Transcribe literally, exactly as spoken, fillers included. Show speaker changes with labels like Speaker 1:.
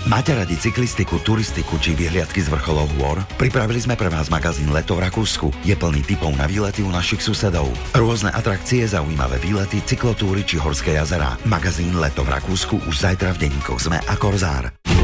Speaker 1: Máte radi cyklistiku, turistiku či vyhliadky z vrcholov hôr? Pripravili sme pre vás magazín Leto v Rakúsku. Je plný tipov na výlety u našich susedov. Rôzne atrakcie, zaujímavé výlety, cyklotúry či horské jazerá. Magazín Leto v Rakúsku už zajtra v denníkoch SME a Korzár.